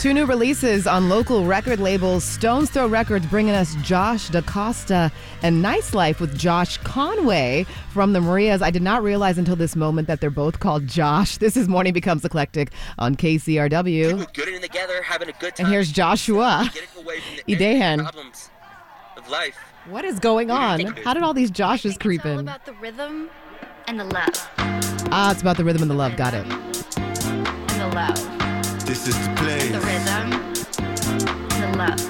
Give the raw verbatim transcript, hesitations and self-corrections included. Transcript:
Two new releases on local record labels. Stones Throw Records bringing us Josh DaCosta and Nice Life with Josh Conway from the Marias. I did not realize until this moment that they're both called Josh. This is Morning Becomes Eclectic on K C R W. Getting together, having a good time. And here's Joshua Idehan. Problems of life. What is going on? How did all these Joshes creep in? It's all about the rhythm and the love. Ah, it's about the rhythm and the love. Got it. And the love. This is the play. The rhythm and the love.